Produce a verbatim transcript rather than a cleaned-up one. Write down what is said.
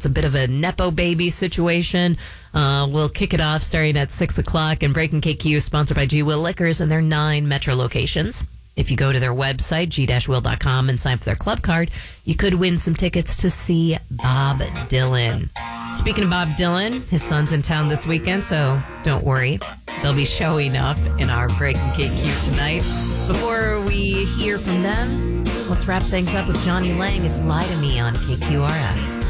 It's a bit of a Nepo baby situation. Uh, we'll kick it off starting at six o'clock. And Breaking K Q is sponsored by G. Will Liquors and their nine metro locations. If you go to their website, g dash will dot com, and sign for their club card, you could win some tickets to see Bob Dylan. Speaking of Bob Dylan, his son's in town this weekend, so don't worry. They'll be showing up in our Breaking K Q tonight. Before we hear from them, let's wrap things up with Johnny Lang. It's Lie to Me on K Q R S.